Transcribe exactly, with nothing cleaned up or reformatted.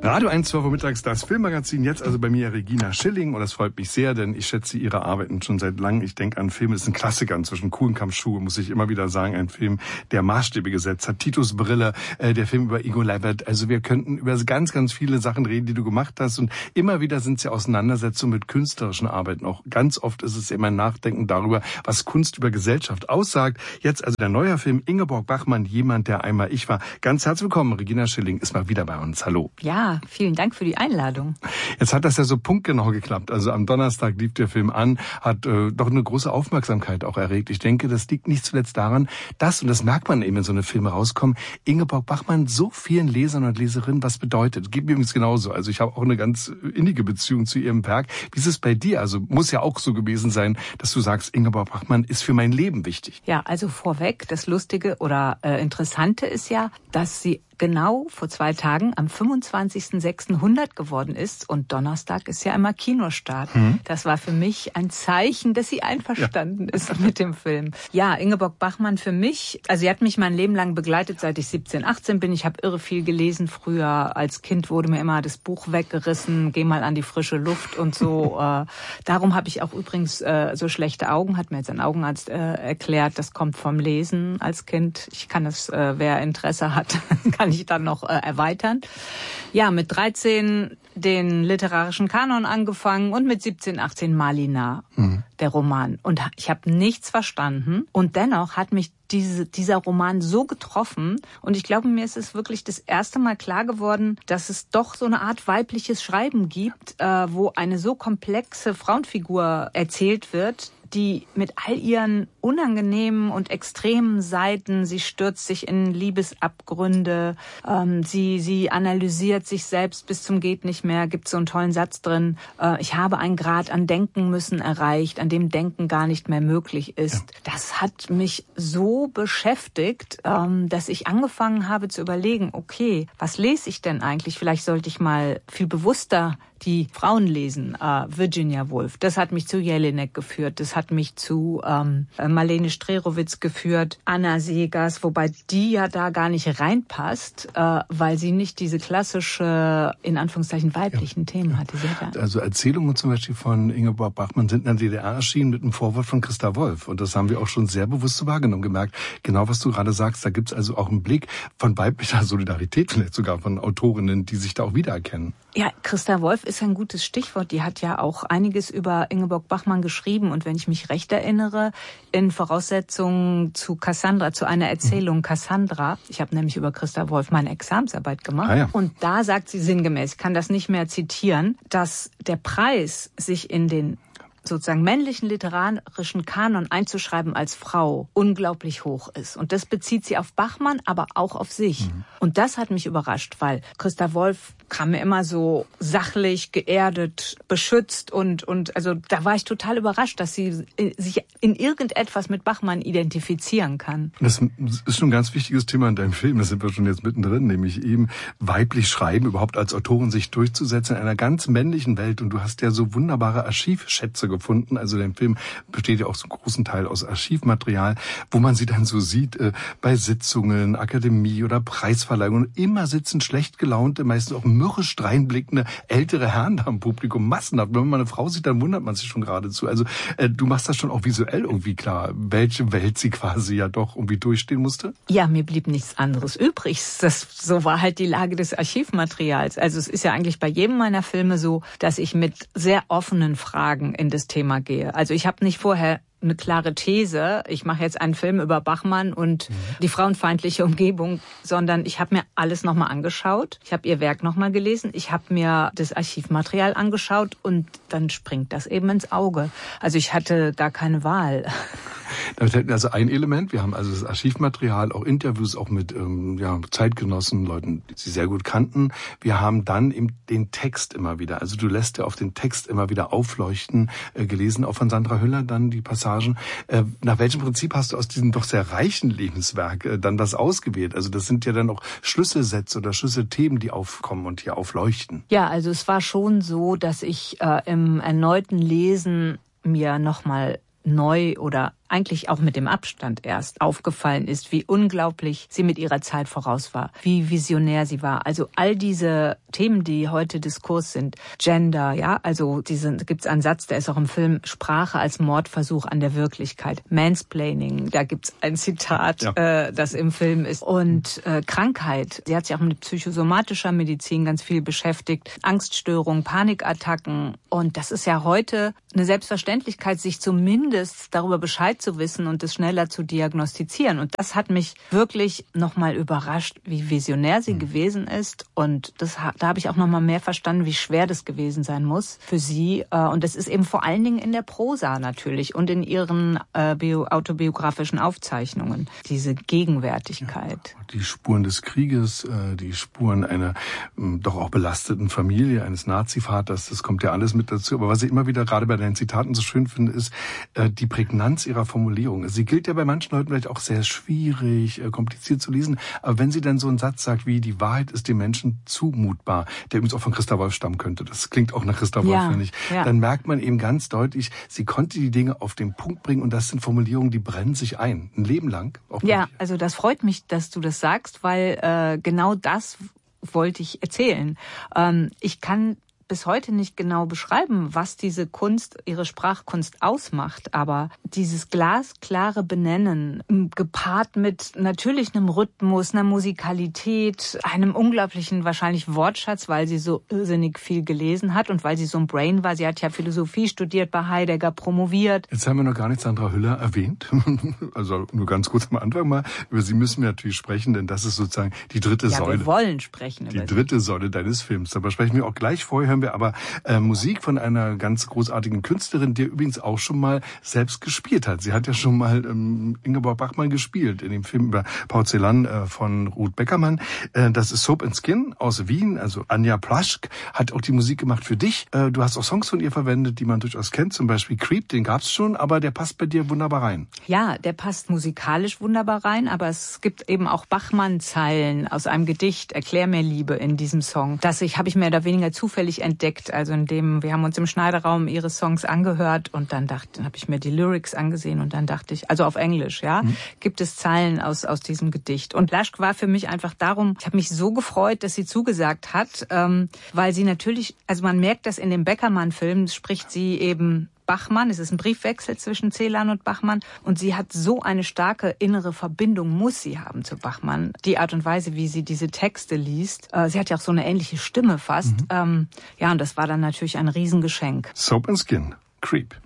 Radio eins, zwölf Uhr mittags, das Filmmagazin. Jetzt also bei mir Regina Schilling. Und das freut mich sehr, denn ich schätze ihre Arbeiten schon seit langem. Ich denke an Filme, das ist ein Klassiker inzwischen. Kuhlenkampfschuhe, muss ich immer wieder sagen. Ein Film, der Maßstäbe gesetzt hat. Titus Brille, äh, der Film über Igo Leibert. Also wir könnten über ganz, ganz viele Sachen reden, die du gemacht hast. Und immer wieder sind es ja Auseinandersetzungen mit künstlerischen Arbeiten. Auch ganz oft ist es immer ein Nachdenken darüber, was Kunst über Gesellschaft aussagt. Jetzt also der neue Film Ingeborg Bachmann, jemand, der einmal ich war. Ganz herzlich willkommen. Regina Schilling ist mal wieder bei uns. Hallo. Ja, vielen Dank für die Einladung. Jetzt hat das ja so punktgenau geklappt. Also am Donnerstag lief der Film an, hat äh, doch eine große Aufmerksamkeit auch erregt. Ich denke, das liegt nicht zuletzt daran, dass, und das merkt man eben, wenn so eine Filme rauskommen, Ingeborg Bachmann so vielen Lesern und Leserinnen was bedeutet. Geht mir übrigens genauso. Also ich habe auch eine ganz innige Beziehung zu ihrem Werk. Wie ist es bei dir? Also muss ja auch so gewesen sein, dass du sagst, Ingeborg Bachmann ist für mein Leben wichtig. Ja, also vorweg, das Lustige oder äh, Interessante ist ja, dass sie genau vor zwei Tagen am fünfundzwanzigsten sechsten hundert geworden ist und Donnerstag ist ja immer Kinostart. Mhm. Das war für mich ein Zeichen, dass sie einverstanden ja. ist mit dem Film. Ja, Ingeborg Bachmann für mich, also sie hat mich mein Leben lang begleitet, seit ich siebzehn, achtzehn bin. Ich habe irre viel gelesen früher. Als Kind wurde mir immer das Buch weggerissen, geh mal an die frische Luft und so. äh, darum habe ich auch übrigens äh, so schlechte Augen, hat mir jetzt ein Augenarzt äh, erklärt. Das kommt vom Lesen als Kind. Ich kann es, äh, wer Interesse hat, kann ich dann noch äh, erweitern. Ja, mit dreizehn den literarischen Kanon angefangen und mit siebzehn, achtzehn Malina, mhm. der Roman. Und ich habe nichts verstanden. Und dennoch hat mich diese, dieser Roman so getroffen. Und ich glaube, mir ist es wirklich das erste Mal klar geworden, dass es doch so eine Art weibliches Schreiben gibt, äh, wo eine so komplexe Frauenfigur erzählt wird, die mit all ihren unangenehmen und extremen Seiten, sie stürzt sich in Liebesabgründe, ähm, sie sie analysiert sich selbst bis zum geht nicht mehr, gibt so einen tollen Satz drin, äh, ich habe einen Grad an Denken müssen erreicht, an dem Denken gar nicht mehr möglich ist. Ja. Das hat mich so beschäftigt, ähm, dass ich angefangen habe zu überlegen, okay, was lese ich denn eigentlich? Vielleicht sollte ich mal viel bewusster die Frauen lesen. Äh, Virginia Woolf, das hat mich zu Jelinek geführt, das hat mich zu ähm, Marlene Strerowitz geführt, Anna Segers, wobei die ja da gar nicht reinpasst, äh, weil sie nicht diese klassische, in Anführungszeichen, weiblichen ja. Themen hatte. Sie also Erzählungen zum Beispiel von Ingeborg Bachmann sind in der D D R erschienen mit einem Vorwort von Christa Wolf. Und das haben wir auch schon sehr bewusst so wahrgenommen, gemerkt. Genau, was du gerade sagst, da gibt es also auch einen Blick von weiblicher Solidarität, vielleicht sogar von Autorinnen, die sich da auch wiedererkennen. Ja, Christa Wolf ist ein gutes Stichwort. Die hat ja auch einiges über Ingeborg Bachmann geschrieben. Und wenn ich mich recht erinnere, in Voraussetzungen zu Cassandra, zu einer Erzählung Cassandra. Ich habe nämlich über Christa Wolf meine Examensarbeit gemacht. Ah ja. Und da sagt sie sinngemäß, ich kann das nicht mehr zitieren, dass der Preis, sich in den sozusagen männlichen literarischen Kanon einzuschreiben als Frau, unglaublich hoch ist. Und das bezieht sie auf Bachmann, aber auch auf sich. Mhm. Und das hat mich überrascht, weil Christa Wolf kam mir immer so sachlich, geerdet, beschützt und und also da war ich total überrascht, dass sie sich in irgendetwas mit Bachmann identifizieren kann. Das ist schon ein ganz wichtiges Thema in deinem Film, da sind wir schon jetzt mittendrin, nämlich eben weiblich schreiben, überhaupt als Autorin sich durchzusetzen in einer ganz männlichen Welt. Und du hast ja so wunderbare Archivschätze gefunden, also dein Film besteht ja auch zum großen Teil aus Archivmaterial, wo man sie dann so sieht äh, bei Sitzungen, Akademie oder Preisverleihungen. Immer sitzen schlecht gelaunte, meistens auch mürrisch dreinblickende ältere Herren da im Publikum, massenhaft. Wenn man eine Frau sieht, dann wundert man sich schon geradezu. Also äh, du machst das schon auch visuell irgendwie klar, welche Welt sie quasi ja doch irgendwie durchstehen musste? Ja, mir blieb nichts anderes übrig. Das, so war halt die Lage des Archivmaterials. Also es ist ja eigentlich bei jedem meiner Filme so, dass ich mit sehr offenen Fragen in das Thema gehe. Also ich habe nicht vorher eine klare These, ich mache jetzt einen Film über Bachmann und mhm. die frauenfeindliche Umgebung, sondern ich habe mir alles nochmal angeschaut. Ich habe ihr Werk nochmal gelesen. Ich habe mir das Archivmaterial angeschaut und dann springt das eben ins Auge. Also ich hatte gar keine Wahl. Also ein Element, wir haben also das Archivmaterial, auch Interviews, auch mit ähm, ja, Zeitgenossen, Leuten, die sie sehr gut kannten. Wir haben dann eben den Text immer wieder, also du lässt ja auf den Text immer wieder aufleuchten, äh, gelesen, auch von Sandra Hüller dann die Passagen. Äh, nach welchem Prinzip hast du aus diesem doch sehr reichen Lebenswerk äh, dann was ausgewählt? Also das sind ja dann auch Schlüsselsätze oder Schlüsselthemen, die aufkommen und hier aufleuchten. Ja, also es war schon so, dass ich äh, im erneuten Lesen mir nochmal neu oder eigentlich auch mit dem Abstand erst aufgefallen ist, wie unglaublich sie mit ihrer Zeit voraus war, wie visionär sie war. Also all diese Themen, die heute Diskurs sind, Gender, ja, also diese, gibt's einen Satz, der ist auch im Film, Sprache als Mordversuch an der Wirklichkeit, Mansplaining, da gibt's ein Zitat, ja. äh, das im Film ist, und äh, Krankheit. Sie hat sich auch mit psychosomatischer Medizin ganz viel beschäftigt, Angststörungen, Panikattacken, und das ist ja heute eine Selbstverständlichkeit, sich zumindest darüber Bescheid zu wissen und es schneller zu diagnostizieren. Und das hat mich wirklich nochmal überrascht, wie visionär sie mhm. gewesen ist. Und das, da habe ich auch nochmal mehr verstanden, wie schwer das gewesen sein muss für sie. Und das ist eben vor allen Dingen in der Prosa natürlich und in ihren äh, bio, autobiografischen Aufzeichnungen, diese Gegenwärtigkeit. Ja, die Spuren des Krieges, äh, die Spuren einer äh, doch auch belasteten Familie, eines Nazi-Vaters, das kommt ja alles mit dazu. Aber was ich immer wieder gerade bei den Zitaten so schön finde, ist äh, die Prägnanz ihrer Formulierung. Sie gilt ja bei manchen Leuten vielleicht auch sehr schwierig, äh, kompliziert zu lesen. Aber wenn sie dann so einen Satz sagt wie, die Wahrheit ist dem Menschen zumutbar, der übrigens auch von Christa Wolf stammen könnte, das klingt auch nach Christa Wolf, ja, finde ich, ja. dann merkt man eben ganz deutlich, sie konnte die Dinge auf den Punkt bringen und das sind Formulierungen, die brennen sich ein. Ein Leben lang. Auch ja, also das freut mich, dass du das sagst, weil äh, genau das wollte ich erzählen. Ähm, ich kann bis heute nicht genau beschreiben, was diese Kunst, ihre Sprachkunst ausmacht, aber dieses glasklare Benennen, gepaart mit natürlich einem Rhythmus, einer Musikalität, einem unglaublichen wahrscheinlich Wortschatz, weil sie so irrsinnig viel gelesen hat und weil sie so ein Brain war. Sie hat ja Philosophie studiert, bei Heidegger promoviert. Jetzt haben wir noch gar nicht Sandra Hüller erwähnt. Also nur ganz kurz am Anfang mal. Über sie müssen wir natürlich sprechen, denn das ist sozusagen die dritte ja, Säule. Wir wollen sprechen über Die dritte Säule deines Films. Aber sprechen wir auch gleich vorher. Hören wir aber äh, Musik von einer ganz großartigen Künstlerin, die übrigens auch schon mal selbst gespielt hat. Sie hat ja schon mal ähm, Ingeborg Bachmann gespielt in dem Film über Porzellan äh, von Ruth Beckermann. Äh, das ist Soap and Skin aus Wien. Also Anja Plaschk hat auch die Musik gemacht für dich. Äh, du hast auch Songs von ihr verwendet, die man durchaus kennt. Zum Beispiel Creep, den gab's schon, aber der passt bei dir wunderbar rein. Ja, der passt musikalisch wunderbar rein, aber es gibt eben auch Bachmann-Zeilen aus einem Gedicht, Erklär mir Liebe, in diesem Song. Das ich habe ich mehr oder weniger zufällig entdeckt. Also in dem, wir haben uns im Schneideraum ihre Songs angehört und dann dachte, habe ich mir die Lyrics angesehen und dann dachte ich, also auf Englisch, ja, mhm. gibt es Zeilen aus aus diesem Gedicht. Und Plaschk war für mich einfach darum, ich habe mich so gefreut, dass sie zugesagt hat, ähm, weil sie natürlich, also man merkt das in dem Beckermann-Film, spricht sie eben Bachmann, es ist ein Briefwechsel zwischen Celan und Bachmann und sie hat so eine starke innere Verbindung, muss sie haben zu Bachmann. Die Art und Weise, wie sie diese Texte liest, äh, sie hat ja auch so eine ähnliche Stimme fast. Mhm. Ähm, ja, und das war dann natürlich ein Riesengeschenk. Soap and Skin, Creep.